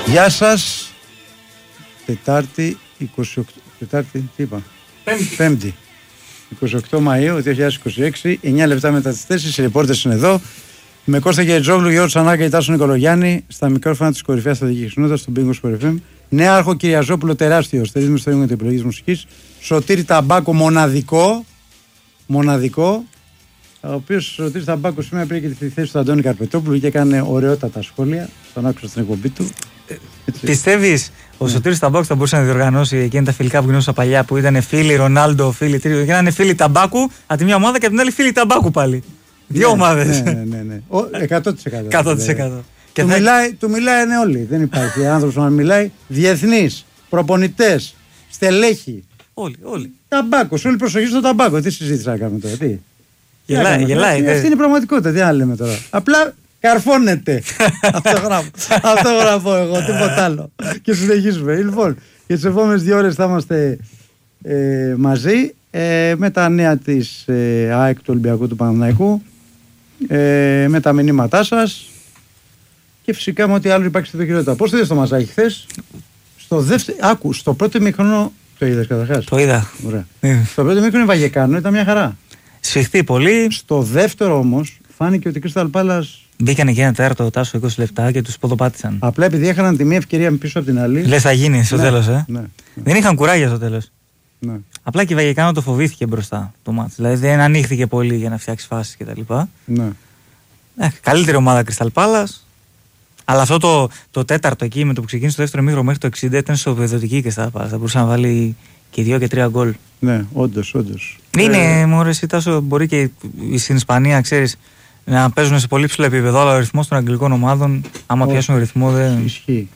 Γεια σας. Τετάρτη 28. Τετάρτη, τι είπα. Πέμπτη. 28 Μαΐου 2026, 9 λεπτά μετά τις 4. Οι ρεπόρτες είναι εδώ. Με Κώστα Γεριτζόγλου, Γιώργο Τσανάκα και Τάσο Νικολογιάννη. Στα μικρόφωνα της κορυφαίας στρατηγικής κοινότητας, στον Big Wings FM. Νέαρχο Κυριαζόπουλο, τεράστιο. Στερίζουμε στο ίνγκο επιλογής μουσικής. Σωτήρη Ταμπάκο, μοναδικό. Ο οποίος Σωτήρης Ταμπάκο σήμερα πήρε και τη θέση του Αντώνη Καρπετόπουλου και έκανε ωραιότατα σχόλια. Τον άκουσα στην εκπομπή του. Πιστεύεις ο Σωτήρης Ταμπάκου θα μπορούσε να διοργανώσει εκείνα τα φιλικά που γινόντουσαν παλιά που ήταν φίλοι Ρονάλντο, φίλοι Τρίτο, και να είναι φίλοι Ταμπάκου από τη μια ομάδα και από την άλλη φίλοι Ταμπάκου πάλι. Δύο ομάδες. Ναι. 100%. 100%. Του μιλάει όλοι. Δεν υπάρχει άνθρωπος που να μιλάει. Διεθνείς, προπονητές, στελέχη. Όλοι. Ταμπάκος, όλη προσοχή στο Ταμπάκο. Τι συζήτησα να κάνουμε τώρα, τι. Γελάει. Αυτή είναι η πραγματικότητα, τι άλλο λέμε τώρα. Απλά καρφώνεται. Αυτό γράφω εγώ, τίποτα άλλο. Και συνεχίζουμε. Λοιπόν, για τις επόμενες 2 ώρες θα είμαστε μαζί με τα νέα της ΑΕΚ, του Ολυμπιακού, του Παναθηναϊκού, με τα μηνύματά σας και φυσικά με ό,τι άλλο υπάρχει στο χειρότερα. Πώς το είδες το μαζάκι χθες? Στο πρώτο ημίχρονο το είδες καταρχάς? Το είδα. Ωραία. Στο πρώτο ημίχρονο η Βαγεκάνο ήταν μια χαρά. Σφιχτεί πολύ. Στο δεύτερο όμως φάνηκε ότι η Crystal Palace μπήκανε και ένα τέταρτο Τάσο 20 λεπτά και τους ποδοπάτησαν. Απλά επειδή έχαναν τη μία ευκαιρία πίσω από την άλλη. Λες θα γίνει στο τέλος, Ναι. Δεν είχαν κουράγια στο τέλος. Ναι. Απλά και η Βαγεκάνο το φοβήθηκε μπροστά το μάτς. Δηλαδή δεν ανοίχθηκε πολύ για να φτιάξει φάσεις κτλ. Ναι. Καλύτερη ομάδα Crystal Palace. Αλλά αυτό το τέταρτο εκεί με το που ξεκίνησε το δεύτερο ημίχρονο μέχρι το 60 ήταν ισοπεδωτική και Crystal Palace. Θα μπορούσε να βάλει και 2 και 3 γκολ. Ναι, όντως. Είναι μωρές ή Τάσο, μπορεί και στην Ισπανία, ξέρεις, να παίζουν σε πολύ ψηλό επίπεδο, αλλά ο ρυθμός των αγγλικών ομάδων, άμα πιάσουν ρυθμό, δεν. Ισχύει.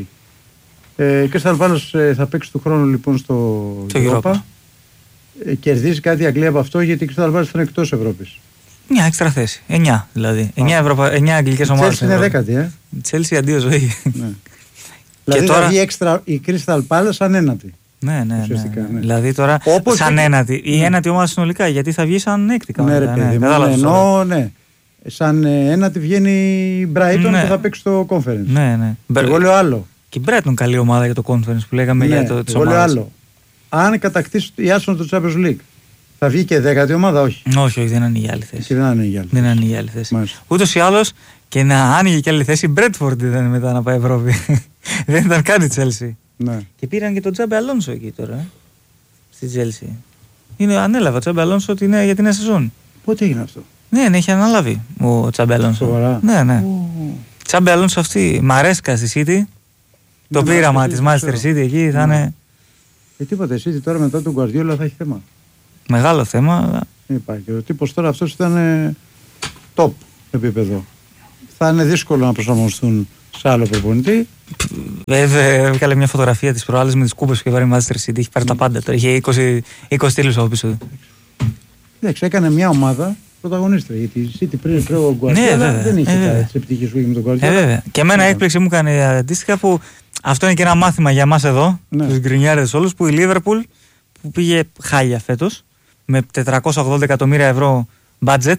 Η Crystal Palace θα παίξει του χρόνου λοιπόν στο Europa. Κερδίζει κάτι η Αγγλία από αυτό, γιατί η Crystal Palace είναι εκτός Ευρώπης. Μια έξτρα θέση. 9 δηλαδή. 9 αγγλικές ομάδες. Η Chelsea είναι 10η, Η Chelsea αντίο ζωή. Ναι. Δηλαδή θα βγει έξτρα η Crystal Palace σαν ένατη. Ναι. Δηλαδή τώρα σαν ένατη. Η ένατη ομάδα συνολικά, γιατί θα βγει σαν έκτη κανονικά. Ναι, ρε παιδί μου. Ναι. Σαν ένατη βγαίνει η Brighton που θα παίξει το Conference. Ναι. Εγώ λέω άλλο. Και η Brighton καλή ομάδα για το Conference που λέγαμε για το της ομάδας. Εγώ λέω άλλο. Αν κατακτήσει η Arsenal το Champions League, θα βγει και 10η ομάδα, όχι. Όχι, δεν είναι η άλλη θέση. Και δεν είναι η άλλη θέση. Ούτως ή άλλως και να άνοιγε και άλλη θέση, η Brentford ήταν μετά να πάει Ευρώπη. Δεν ήταν καν η Chelsea. Ναι. Και πήραν και τον Τζάμπε Αλόνσο εκεί τώρα. Στη Chelsea. Ανέλαβε ο Τζάμπε Αλόνσο για την νέα σεζόν. Πότε έγινε αυτό? Ναι, έχει αναλάβει ο Τζάμπε Αλόνσο. Σοβαρά. Ναι. Τζάμπε Αλόνσο αυτή, Μαρέσκα στη City. Το πείραμα τη Manchester City εκεί θα είναι. Τίποτα, η City τώρα μετά τον Guardiola θα έχει θέμα. Μεγάλο θέμα. Αλλά. Υπάρχει. Ο τύπος τώρα αυτός ήταν top επίπεδο. Θα είναι δύσκολο να προσαρμοστούν σε άλλο προπονητή. Βέβαια, έβγαλε μια φωτογραφία της προάλλης με τις κούπες που είχε πάρει η Manchester City. Έχει πάρει τα πάντα τώρα. Είχε 20 στήλους από πίσω. Εντάξει, έκανε μια ομάδα πρωταγωνίστρια. Γιατί η City πριν ο Guardiola δεν είχε τις επιτυχίες που είχε με τον Guardiola. Και εμένα έκπληξη μου έκανε αντίστοιχα που αυτό είναι και ένα μάθημα για εμάς εδώ, τους γκρινιάριδες όλους, που η Liverpool που πήγε χάλια φέτος με 480 εκατομμύρια ευρώ budget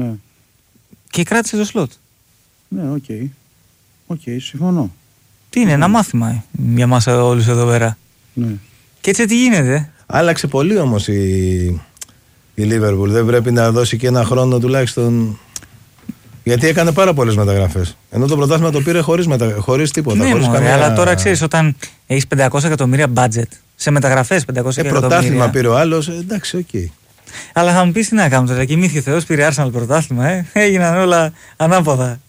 και κράτησε το slot. Ναι, οκ, συμφωνώ. Τι είναι, ένα μάθημα για εμάς όλους εδώ πέρα. Ναι. Και έτσι τι γίνεται. Άλλαξε πολύ όμως η Liverpool. Δεν πρέπει να δώσει και ένα χρόνο τουλάχιστον. Γιατί έκανε πάρα πολλές μεταγραφές. Ενώ το πρωτάθλημα το πήρε χωρίς τίποτα. Ναι, αλλά τώρα ξέρεις, όταν έχεις 500 εκατομμύρια budget σε μεταγραφές 500 εκατομμύρια. Πρωτάθλημα πήρε ο άλλος, εντάξει, οκ. Αλλά θα μου πεις τι να κάνουμε τώρα. Κοιμήθηκε ο Θεός, πήρε Arsenal πρωτάθλημα. Έγιναν όλα ανάποδα.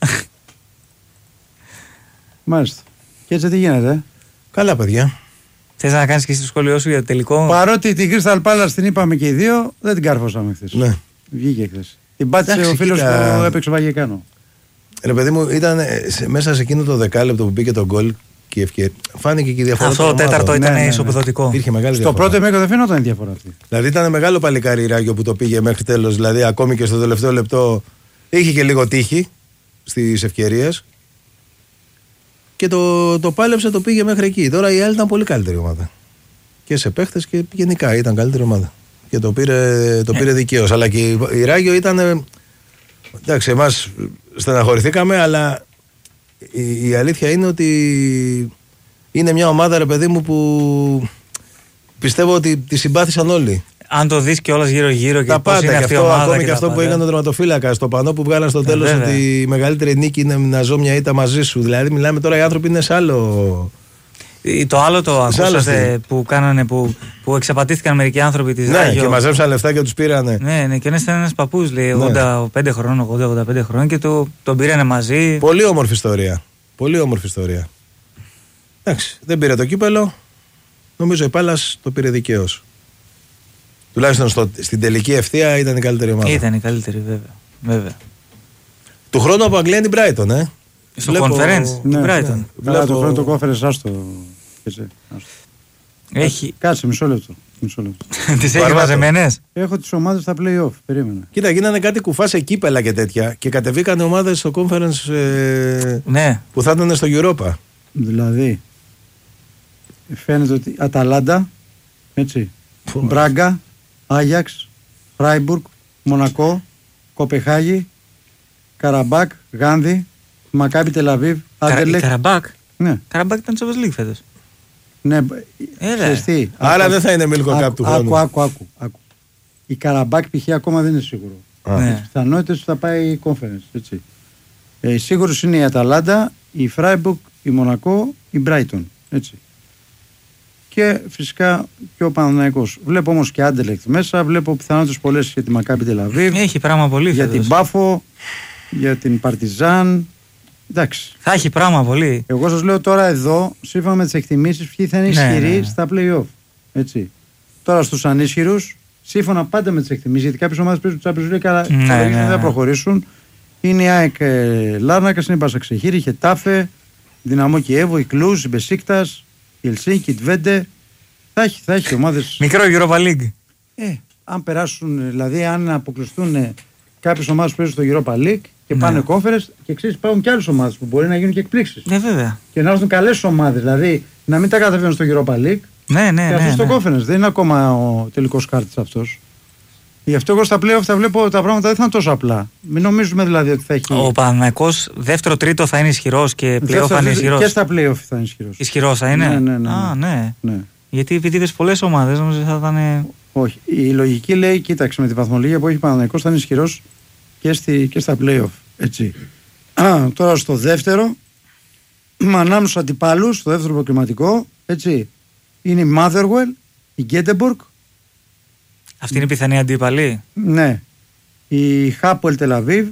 Μάλιστα. Και έτσι τι γίνεται? Καλά, παιδιά. Θες να κάνεις και εσύ το σχόλιο σου για το τελικό? Παρότι την Crystal Palace την είπαμε και οι δύο, δεν την καρφώσαμε χθες. Ναι. Βγήκε χθες. Την πάτησε ο φίλος που έπαιξε Βαγεκάνο. Ρε παιδί μου, ήταν μέσα σε εκείνο το δεκάλεπτο που μπήκε το γκολ και η ευκαιρία. Φάνηκε και η διαφορά. Αυτό το τέταρτο ήταν ισοπεδωτικό. Υπήρχε μεγάλη διαφορά. Στο πρώτο μέρο δεν φαίνονταν η διαφορά αυτή. Δηλαδή ήταν μεγάλο παλικάρι Ράγιο που το πήγε μέχρι τέλος. Δηλαδή ακόμη και στο τελευταίο λεπτό είχε και λίγο τύχη στις ευκαιρίες. Και το πάλεψε, το πήγε μέχρι εκεί. Τώρα η άλλη ήταν πολύ καλύτερη ομάδα. Και σε παίχτες και γενικά ήταν καλύτερη ομάδα. Και το πήρε δικαίως. Αλλά και η Ράγιο ήταν. Εντάξει, εμάς στεναχωρηθήκαμε, αλλά η αλήθεια είναι ότι είναι μια ομάδα, ρε παιδί μου, που πιστεύω ότι τη συμπάθησαν όλοι. Αν το δεις και όλας γύρω-γύρω και πώς είναι αυτή η ομάδα. ομάδα. Ακόμη και αυτό που έκανε τον τερματοφύλακα στο πανό που βγάλαν στο τέλος ότι η μεγαλύτερη νίκη είναι να ζω μια ήττα μαζί σου. Δηλαδή, μιλάμε τώρα, οι άνθρωποι είναι σε άλλο. Το άλλο το ακούσατε που κάνανε, που εξαπατήθηκαν μερικοί άνθρωποι της Ράγιο. Ναι, και μαζέψαν λεφτά και τους πήρανε. Ναι, και ήταν ένας παππούς, λέει, 85 χρόνων, 80-85 χρόνων και τον πήρανε μαζί. Πολύ όμορφη ιστορία. Πολύ όμορφη ιστορία. Εντάξει, δεν πήρε το κύπελο. Νομίζω η Πάλας το πήρε δικαίως. Τουλάχιστον στην τελική ευθεία ήταν η καλύτερη ομάδα. Ήταν η καλύτερη, βέβαια. Του χρόνου από Αγγλία είναι την Brighton, Στο conference, την Brighton. Βλέπω το χρόνο το conference, άστο. Έχει. Κάτσε, μισό λεπτό. Τις έχει μαζεμένες. Έχω τις ομάδες στα play-off, περίμενα. Κοίτα, γίνανε κάτι κουφά σε κύπελα και τέτοια και κατεβήκανε ομάδες στο conference που θα ήταν στο Europa. Δηλαδή, φαίνεται ότι Αταλάντα, έτσι, Μπράγκα, Άγιαξ, Φράιμπουργκ, Μονακό, Κοπεχάγη, Καραμπάκ, Γάνδη, Μακάμπι Τελαβίβ, Άντερλεχτ. Καραμπάκ. Ναι. Καραμπάκ ήταν Champions League φέτος. Ναι, άρα δεν θα είναι Μίλκο Κάπ του χρόνου. Άκου. Η Καραμπάκ π.χ. ακόμα δεν είναι σίγουρο. Τις πιθανότητες που θα πάει η conference. Έτσι. Σίγουρος είναι η Αταλάντα, η Φράιμπουργκ, η Μονακό, η Μπράιτον. Έτσι. Και φυσικά και ο Παναθηναϊκός. Βλέπω όμως και Άντερλεχτ μέσα, βλέπω πιθανότητες πολλές για τη Μακάμπι Τελαβίβ. Έχει πράγμα πολύ για την Μπάφο, για την Παρτιζάν. Εντάξει. Θα έχει πράγμα πολύ. Εγώ σας λέω τώρα εδώ, σύμφωνα με τις εκτιμήσεις, ποιοι θα είναι ισχυροί στα play-off. Έτσι. Τώρα στους ανίσχυρους, σύμφωνα πάντα με τις εκτιμήσεις, γιατί κάποιες ομάδες παίζουν Champions League, αλλά δεν θα προχωρήσουν. Είναι η ΑΕΚ Λάρνακας, είναι η Μπασαξεχήρη, η Χετάφε, η Δυναμό Κιέβο, η Κλούζ, η Μπεσίκτας, η Ελσίνκι, η Τβέντε. Θα έχει ομάδες. Μικρό Europa League. Αν περάσουν, δηλαδή αν αποκλειστούν κάποιες ομάδες που παίζουν στο Europa League και πάνε conference και ξέρεις υπάρχουν και άλλες ομάδες που μπορεί να γίνουν και εκπλήξεις. Ναι, βέβαια. Και να έρθουν καλές ομάδες, δηλαδή να μην τα καταφέρουν στο Europa League. Ναι. Και αυτό στο conference. Δεν είναι ακόμα ο τελικός χάρτης αυτός. Γι' αυτό εγώ στα play-off θα βλέπω τα πράγματα δεν θα είναι τόσο απλά. Μην νομίζουμε δηλαδή ότι θα έχει. Ο Παναθηναϊκός δεύτερο-τρίτο θα είναι ισχυρός και play-off θα είναι ισχυρός. Και στα play-off θα είναι ισχυρός. Ισχυρός θα είναι. Ναι. Γιατί επειδή είδες πολλές ομάδες, νομίζω θα ήταν. Όχι. Η λογική λέει, κοίταξε με τη βαθμολογία που έχει ο Παναθηναϊκός θα είναι ισχυρός και στα play-off. Έτσι. Τώρα στο δεύτερο, ανάμεσα στους αντιπάλους, στο δεύτερο προκριματικό, έτσι, είναι η Motherwell, η Γκέτεμπορκ. Αυτή είναι η πιθανή αντίπαλη. Ναι. Η Χάπολ Τελαβίβ.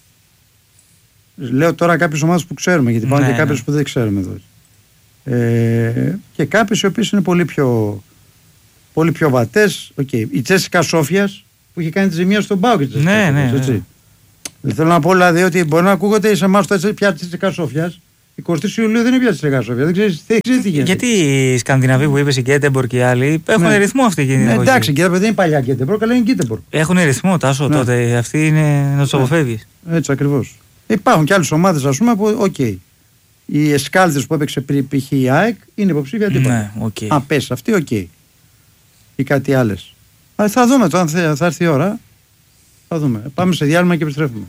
Λέω τώρα κάποιες ομάδες που ξέρουμε, γιατί υπάρχουν και κάποιες που δεν ξέρουμε εδώ. Και κάποιες οι οποίες είναι πολύ πιο βατές. Η Τσέσικα Σόφιας που είχε κάνει τη ζημία στον Πάο και τη Τσέσικα. Θέλω να πω δηλαδή ότι μπορεί να ακούγονται σε εμάς πια Τσέσικα Σόφιας. 20 Ιουλίου δεν είναι πια Τσέσικα Σόφια. Δεν ξέρεις τι γίνεται. Γιατί οι Σκανδιναβοί που είπες, η Γκέτεμπορκ και οι άλλοι έχουν ρυθμό αυτή η εντάξει, η Γκέτεμπορκ δεν είναι παλιά Γκέτεμπορκ, αλλά είναι Γκέτεμπορκ. Έχουν ρυθμό, Τάσο, τότε. Αυτή είναι να τους αποφεύγεις. Έτσι ακριβώς. Υπάρχουν και άλλες ομάδες, ας πούμε, που οι Εσκάλδες που έπαιξε πριν π.χ. η ΑΕΚ είναι υποψήφια τίποτα. Αν πέσει αυτή, ή κάτι άλλες. Αλλά θα δούμε τώρα, αν θα έρθει η ώρα. Θα δούμε. Πάμε σε διάλειμμα και επιστρέφουμε.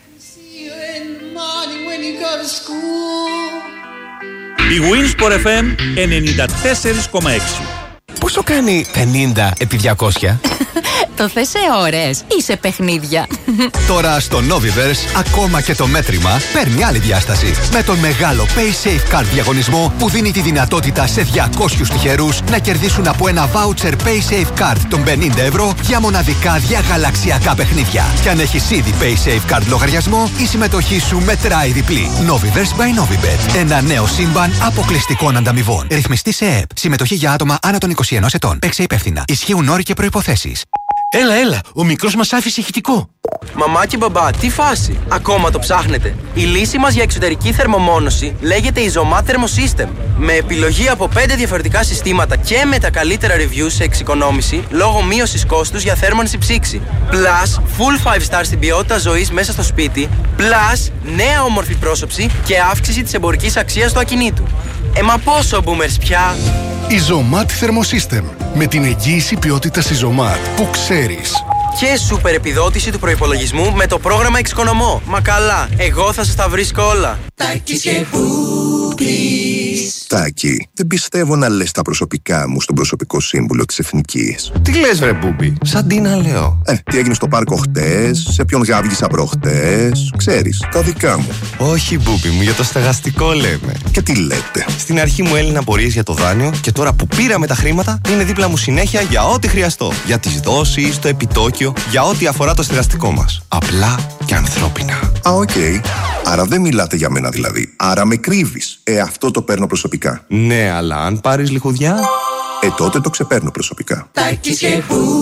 Η Winsport FM 94,6. Πόσο κάνει 50 επί 200? Το θες σε ώρες ή σε παιχνίδια? Τώρα στο Noviverse ακόμα και το μέτρημα παίρνει άλλη διάσταση. Με τον μεγάλο PaySafe Card διαγωνισμό που δίνει τη δυνατότητα σε 200 τυχερούς να κερδίσουν από ένα voucher PaySafe Card των 50 ευρώ για μοναδικά διαγαλαξιακά παιχνίδια. Και αν έχεις ήδη PaySafe Card λογαριασμό, η συμμετοχή σου μετράει διπλή. Noviverse by Novibet. Ένα νέο σύμπαν αποκλειστικών ανταμοιβών. Ρυθμιστή σε ΕΕΠ. Συμμετοχή για άτομα άνω των 21 ετών. Παίξε υπεύθυνα. Ισχύουν όροι και προϋποθέσεις. Έλα, ο μικρός μας άφησε ηχητικό. Μαμά και μπαμπά, τι φάση, ακόμα το ψάχνετε? Η λύση μας για εξωτερική θερμομόνωση λέγεται Isomat Thermosystem. Με επιλογή από 5 διαφορετικά συστήματα και με τα καλύτερα reviews σε εξοικονόμηση λόγω μείωσης κόστους για θέρμανση ψήξη. Plus, full 5 star στην ποιότητα ζωής μέσα στο σπίτι. Plus, νέα όμορφη πρόσωψη και αύξηση της εμπορικής αξίας του ακινήτου. Μα πόσο boomers πια! Isomat Thermosystem. Με την εγγύηση ποιότητας Isomat που ξέρεις. Και σούπερ επιδότηση του προϋπολογισμού με το πρόγραμμα Εξοικονομώ. Μα καλά, εγώ θα σας τα βρίσκω όλα. Τάκης και Μπούμπης. Τάκη, δεν πιστεύω να λες τα προσωπικά μου στον προσωπικό σύμβουλο της Εθνικής. Τι λες ρε Μπούμπη, σαν τι να λέω. Τι έγινε στο πάρκο χτες, σε ποιον γάβγισα προχτές, ξέρεις, τα δικά μου. Όχι Μπούμπη μου, για το στεγαστικό λέμε. Και τι λέτε. Στην αρχή μου έλυναν απορίες για το δάνειο και τώρα που πήραμε τα χρήματα είναι δίπλα μου συνέχεια για ό,τι χρειαστώ. Για τις δόσεις, το επιτόκιο, για ό,τι αφορά το στεγαστικό μας. Απλά και ανθρώπινα. Οκ. Άρα δεν μιλάτε για μένα δηλαδή. Άρα με κρύβεις. Αυτό το παίρνω προσωπικά. Ναι, αλλά αν πάρεις λιχουδιά... τότε το ξεπαίρνω προσωπικά. Τάκης και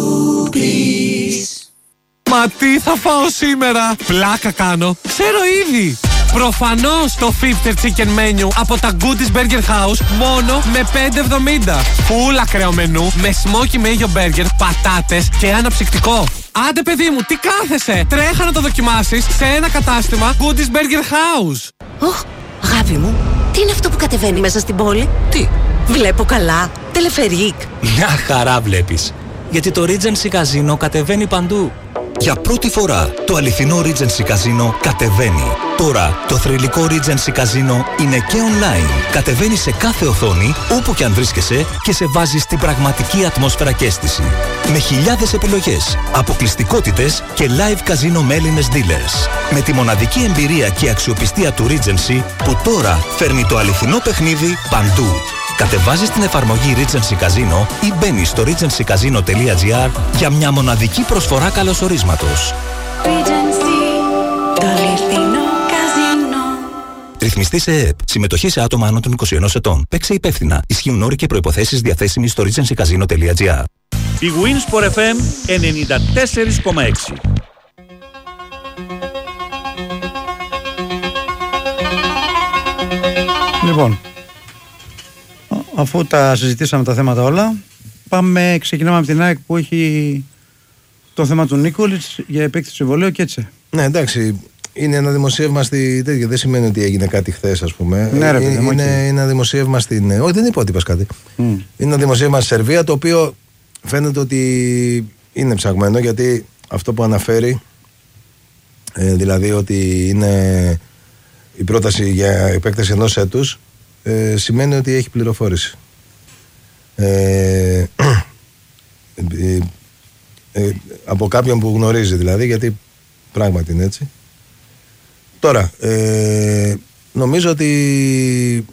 Μπούμπης. Μα τι θα φάω σήμερα? Πλάκα κάνω. Ξέρω ήδη. Προφανώς το 50 chicken menu από τα Goodies Burger House μόνο με 5,70. Φουλ ακραίο μενού με smoky mayo burger, πατάτες και αναψυκτικό. Άντε παιδί μου, τι κάθεσαι? Τρέχα να το δοκιμάσεις σε ένα κατάστημα Goodies Burger House. Αγάπη μου, τι είναι αυτό που κατεβαίνει μέσα στην πόλη? Τι? Βλέπω καλά. Τελεφερίκ. Μια χαρά βλέπεις. Γιατί το Regency Casino κατεβαίνει παντού. Για πρώτη φορά το αληθινό Regency Casino κατεβαίνει. Τώρα το θρυλικό Regency Casino είναι και online. Κατεβαίνει σε κάθε οθόνη, όπου και αν βρίσκεσαι και σε βάζει στην πραγματική ατμόσφαιρα και αίσθηση. Με χιλιάδες επιλογές, αποκλειστικότητες και live casino με Έλληνες dealers. Με τη μοναδική εμπειρία και αξιοπιστία του Regency που τώρα φέρνει το αληθινό παιχνίδι παντού. Κατεβάζεις την εφαρμογή Regency Casino ή μπαίνεις στο regencycasino.gr για μια μοναδική προσφορά καλωσορίσματος. Regency, το αληθινό καζίνο. Ρυθμιστή σε ΕΕΠ. Συμμετοχή σε άτομα άνω των 21 ετών. Παίξε υπεύθυνα. Ισχύουν όροι και προϋποθέσεις διαθέσιμοι στο regencycasino.gr. Η Winsport FM 94,6. Λοιπόν, αφού τα συζητήσαμε τα θέματα όλα, ξεκινάμε από την ΑΕΚ που έχει το θέμα του Νίκολιτς για επέκτηση του συμβολαίου και έτσι. Ναι, εντάξει, είναι ένα δημοσίευμα στη τέτοια, δεν σημαίνει ότι έγινε κάτι χθες, ας πούμε. Ναι, ρε, είναι ένα δημοσίευμα στην... Όχι, δεν είπα ότι είπες κάτι. Είναι ένα δημοσίευμα στη Σερβία, το οποίο φαίνεται ότι είναι ψαγμένο, γιατί αυτό που αναφέρει, δηλαδή ότι είναι η πρόταση για επέκταση ενός έτους, σημαίνει ότι έχει πληροφόρηση. Από κάποιον που γνωρίζει δηλαδή, γιατί πράγματι είναι έτσι. Τώρα, νομίζω ότι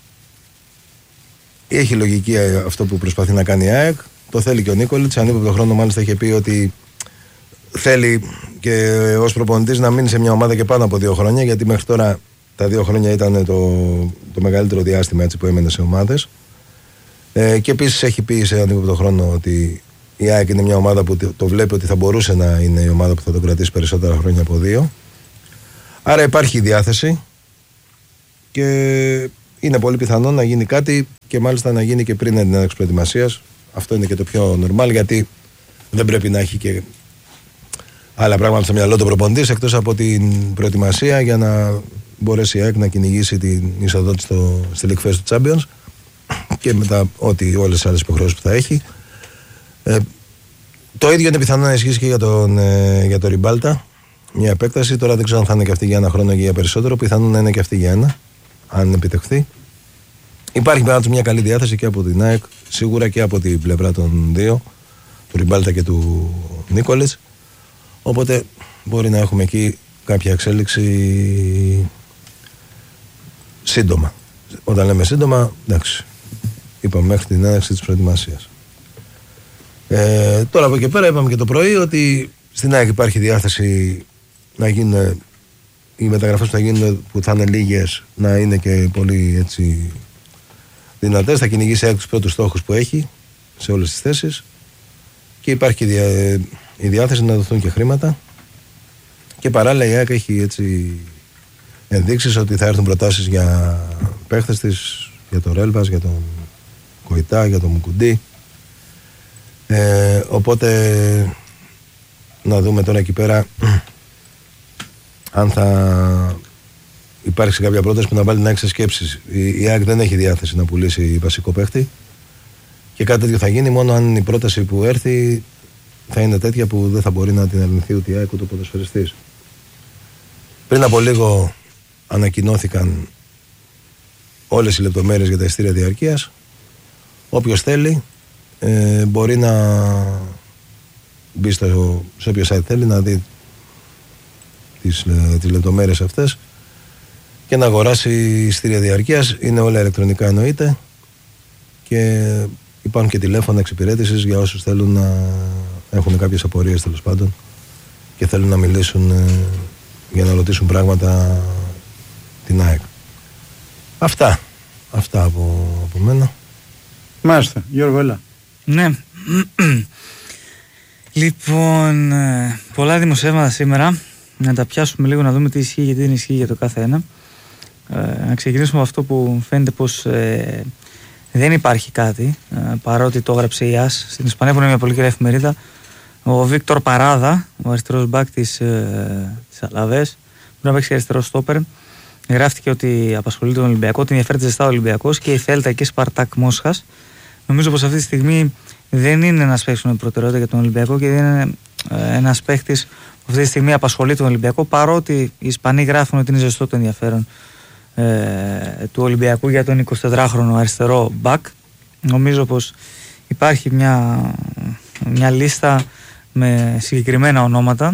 έχει λογική αυτό που προσπαθεί να κάνει η ΑΕΚ. Το θέλει και ο Νίκολιτς. Ανύποπτο χρόνο μάλιστα είχε πει ότι θέλει και ως προπονητής να μείνει σε μια ομάδα και πάνω από 2 χρόνια, γιατί μέχρι τώρα τα 2 χρόνια ήταν το μεγαλύτερο διάστημα έτσι που έμενε σε ομάδες. Και επίσης έχει πει σε ανύποπτο χρόνο ότι η ΑΕΚ είναι μια ομάδα που το βλέπει ότι θα μπορούσε να είναι η ομάδα που θα τον κρατήσει περισσότερα χρόνια από 2. Άρα υπάρχει διάθεση και είναι πολύ πιθανό να γίνει κάτι, και μάλιστα να γίνει και πριν την έναρξη προετοιμασίας. Αυτό είναι και το πιο normal, γιατί δεν πρέπει να έχει και άλλα πράγματα στο μυαλό του προπονητής εκτός από την προετοιμασία, για να μπορέσει η ΑΕΚ να κυνηγήσει την είσοδο της στη League Phase του Champions και μετά όλες τις άλλες υποχρεώσεις που θα έχει. Το ίδιο είναι πιθανό να ισχύσει και για το Ριμπάλτα. Μια επέκταση. Τώρα δεν ξέρω αν θα είναι και αυτή για 1 χρόνο ή για περισσότερο. Πιθανό να είναι και αυτή για 1, αν επιτευχθεί. Υπάρχει πάντως μια καλή διάθεση και από την ΑΕΚ, σίγουρα και από την πλευρά των 2, του Ριμπάλτα και του Νίκολιτς. Οπότε μπορεί να έχουμε εκεί κάποια εξέλιξη σύντομα. Όταν λέμε σύντομα, εντάξει, είπαμε μέχρι την έναρξη της προετοιμασίας. Τώρα από εκεί πέρα είπαμε και το πρωί ότι στην ΑΕΚ υπάρχει διάθεση να γίνουν οι μεταγραφές που θα γίνουν, που θα είναι λίγες, να είναι και πολύ έτσι δυνατές. Θα κυνηγήσει ΑΕΚ τους πρώτους στόχους που έχει σε όλες τις θέσεις, και υπάρχει η διάθεση να δοθούν και χρήματα, και παράλληλα η ΑΕΚ έχει έτσι ενδείξεις ότι θα έρθουν προτάσεις για παίχτες της, για τον Ρέλβας, για τον Κοϊτά, για τον Μουκουντή. Οπότε να δούμε τώρα εκεί πέρα αν θα υπάρξει κάποια πρόταση που να βάλει να έχει σκέψεις. Η ΑΕΚ δεν έχει διάθεση να πουλήσει βασικό παίχτη, και κάτι τέτοιο θα γίνει μόνο αν η πρόταση που έρθει θα είναι τέτοια που δεν θα μπορεί να την αρνηθεί ούτε η ΑΕΚ ούτε ο ποδοσφαιριστής. Πριν από λίγο ανακοινώθηκαν όλες οι λεπτομέρειες για τα εισιτήρια διαρκείας. Όποιος θέλει μπορεί να μπει σε όποιο site θέλει να δει τις λεπτομέρειες αυτές και να αγοράσει εισιτήρια διαρκείας. Είναι όλα ηλεκτρονικά εννοείται και υπάρχουν και τηλέφωνα εξυπηρέτησης για όσους θέλουν να έχουν κάποιες απορίες τέλος πάντων και θέλουν να μιλήσουν για να ρωτήσουν πράγματα την ΑΕΚ. Αυτά από μένα. Μάλιστα, Γιώργο, έλα. Ναι. Λοιπόν, πολλά δημοσιεύματα σήμερα. Να τα πιάσουμε λίγο, να δούμε τι ισχύει και τι δεν ισχύει για το κάθε ένα. Να ξεκινήσουμε από αυτό που φαίνεται πως δεν υπάρχει κάτι, παρότι το έγραψε η ΑΣ στην Ισπανία, που είναι μια πολύ κυρία εφημερίδα. Ο Βίκτορ Παράδα, ο αριστερός μπακ της Αλαβές, που να παίξει αριστερό στόπερ, γράφτηκε ότι απασχολεί τον Ολυμπιακό, την ενδιαφέρεται ζεστά ο Ολυμπιακός και η Θέλτα και η Σπαρτάκ Μόσχας. Νομίζω πως αυτή τη στιγμή δεν είναι ένας παίκτης με προτεραιότητα για τον Ολυμπιακό και δεν είναι ένας παίκτης που αυτή τη στιγμή απασχολεί τον Ολυμπιακό, παρότι οι Ισπανοί γράφουν ότι είναι ζεστό το ενδιαφέρον του Ολυμπιακού για τον 24χρονο αριστερό μπακ. Νομίζω πως υπάρχει μια λίστα με συγκεκριμένα ονόματα,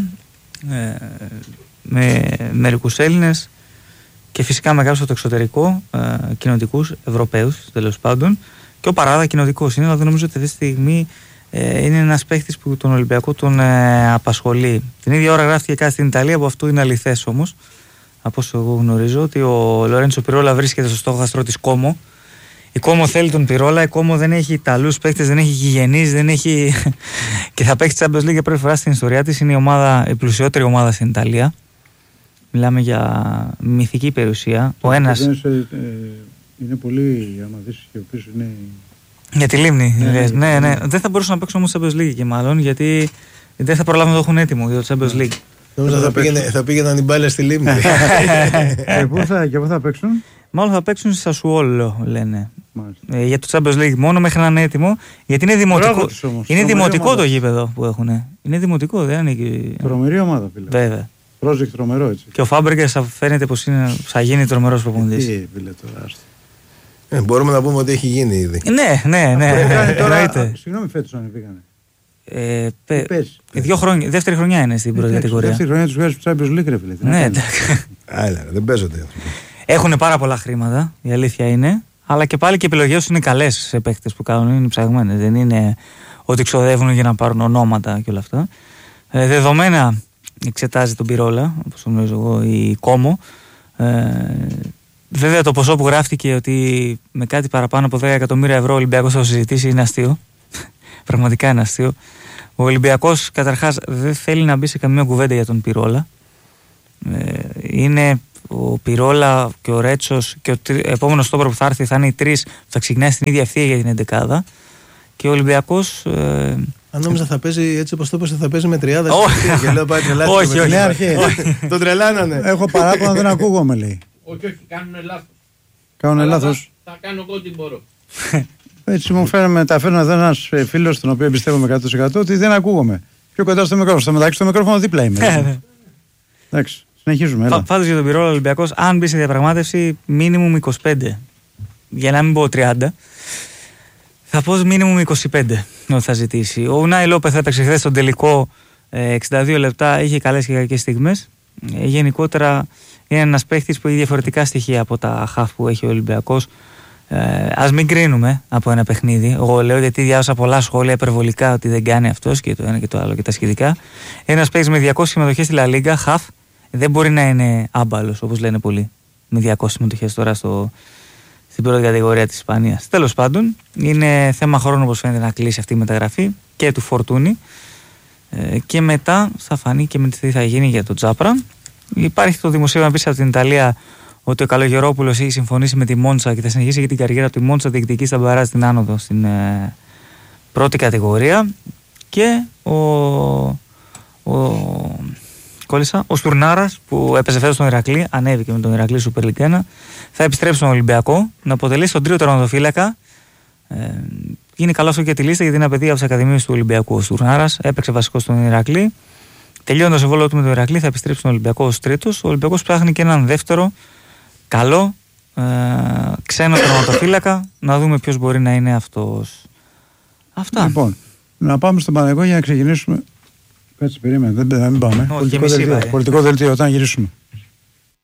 με μερικούς Έλληνες και φυσικά μεγάλους από το εξωτερικό, κοινοτικούς, Ευρωπαίους τέλος πάντων, και ο Παράδα κοινοτικός είναι, αλλά δεν νομίζω ότι αυτή τη στιγμή είναι ένας παίχτης που τον Ολυμπιακό τον απασχολεί. Την ίδια ώρα γράφτηκε κάτι στην Ιταλία, που αυτό είναι αληθές όμως, από όσο εγώ γνωρίζω, ότι ο Λορέντσο Πιρόλα βρίσκεται στο στόχαστρο της Κόμο. Η Κόμο θέλει τον Πιρόλα, η Κόμο δεν έχει Ιταλούς παίκτες, δεν έχει γηγενείς, δεν έχει... και θα παίξει Champions League για πρώτη φορά στην ιστορία της. Είναι η πλουσιότερη ομάδα στην Ιταλία. Μιλάμε για μυθική περιουσία. Ο ένας... είναι πολύ, άμα δεις και ο πίσω είναι... Για τη Λίμνη. Ναι. Δεν θα μπορούσαν να παίξουν όμως Champions League και μάλλον, γιατί δεν θα προλάβουν να το έχουν έτοιμο για το Champions League. Θα πήγαιναν οι μπάλες στη Λίμνη. Και πού θα παίξουν? Μάλλον θα παίξουν στη Σασουόλο, λένε. Για το Champions League μόνο μέχρι να είναι έτοιμο. Γιατί είναι δημοτικό. Είναι δημοτικό το γήπεδο που έχουν. Είναι δημοτικό, δεν είναι. Τρομερή ομάδα, φίλε. Βέβαια. Project τρομερό, έτσι. Και ο Φάμπρεγκερ θα φαίνεται πως θα γίνει τρομερός προπονητής. Τι, φίλε, τώρα. Μπορούμε να πούμε ότι έχει γίνει ήδη. Ναι. Συγγνώμη, φέτος ανεβήκανε. Δεύτερη χρονιά είναι στην πρώτη κατηγορία. Δεύτερη χρονιά τους βγάζει στο Champions League, ρε φίλε. Ναι, εντάξει. Δεν παίζονται. Έχουν πάρα πολλά χρήματα, η αλήθεια είναι. Αλλά και πάλι και οι επιλογές τους είναι καλές σε παίκτες που κάνουν, είναι ψαγμένες. Δεν είναι ότι ξοδεύουν για να πάρουν ονόματα και όλα αυτά. Δεδομένα εξετάζει τον Πιρόλα, όπως γνωρίζω εγώ, η Κόμο. Βέβαια το ποσό που γράφτηκε ότι με κάτι παραπάνω από 10 εκατομμύρια ευρώ ο Ολυμπιακός θα το συζητήσει είναι αστείο. Πραγματικά είναι αστείο. Ο Ολυμπιακός καταρχάς δεν θέλει να μπει σε καμία κουβέντα για τον Πιρόλα. Είναι ο Πιρόλα και ο Ρέτσος και ο επόμενος στόπερ που θα έρθει θα είναι οι τρεις που θα ξεκινάει στην ίδια ευθεία για την εντεκάδα. Και ο Ολυμπιακός... Αν νόμιζα θα παίζει έτσι όπως το είπες, θα παίζει με 30. Και λέω πάει τρελάθηκε. Όχι. Τον τρελάνανε. Έχω παράπονα, δεν ακούγομαι, λέει. Όχι, κάνουνε λάθος. Κάνουνε λάθος. Θα κάνω εγώ ό,τι μπορώ. Έτσι μου μεταφέρουν εδώ ένας φίλος, τον οποίο εμπιστεύομαι 100% ότι δεν ακούγομαι. Πιο κοντά στο μικρόφωνο. Στο μεταξύ, το μικρόφωνο δίπλα είμαι. Εντάξει, συνεχίζουμε. Πάντως για τον Πιρόλα, ο Ολυμπιακός, αν μπει σε διαπραγμάτευση, minimum 25. Για να μην πω 30. Θα πω minimum 25 ότι θα ζητήσει. Ο Ουνάι Λόπεθ έπαιξε χθες στον τελικό 62 λεπτά, είχε καλές και κακές στιγμές. Γενικότερα είναι ένας παίχτης που έχει διαφορετικά στοιχεία από τα χαφ που έχει ο Ολυμπιακός. Ας μην κρίνουμε από ένα παιχνίδι. Εγώ λέω, γιατί διάβασα πολλά σχόλια υπερβολικά ότι δεν κάνει αυτός και το ένα και το άλλο και τα σχετικά. Ένας παίκτης με 200 συμμετοχές στη Λα Λίγκα, χαφ, δεν μπορεί να είναι άμπαλος όπως λένε πολλοί. Με 200 συμμετοχές τώρα στην πρώτη κατηγορία της Ισπανίας. Τέλος πάντων, είναι θέμα χρόνου όπως φαίνεται να κλείσει αυτή η μεταγραφή και του Φορτούνη. Και μετά θα φανεί και με τι θα γίνει για τον Τζάπρα. Υπάρχει το δημοσίευμα επίσης από την Ιταλία ότι ο Καλογερόπουλος έχει συμφωνήσει με τη Μόντσα και θα συνεχίσει για την καριέρα του. Η Μόντσα διεκδικεί στα μπαράζ την άνοδο στην πρώτη κατηγορία. Και ο Στουρνάρας που έπαιζε φέτος στον Ηρακλή, ανέβηκε με τον Ηρακλή Super League 1, θα επιστρέψει στον Ολυμπιακό να αποτελεί τον τρίτο τερματοφύλακα γίνει καλό αυτό για τη λίστα, γιατί είναι ένα παιδί από τι ακαδημίες του Ολυμπιακού ο Στουρνάρας. Έπαιξε βασικό στον Ηρακλή. Τελειώνοντας το συμβόλαιο του με τον Ηρακλή, θα επιστρέψει στον Ολυμπιακό ως τρίτος. Ο Ολυμπιακός ψάχνει και έναν δεύτερο καλό ξένο τερματοφύλακα. Να δούμε ποιος μπορεί να είναι αυτός. Αυτά. Λοιπόν, να πάμε στον Παναθηναϊκό για να ξεκινήσουμε. Κάτσε, περίμενε, δεν πάμε. Όχι, Πολιτικό δελτίο, όταν γυρίσουμε.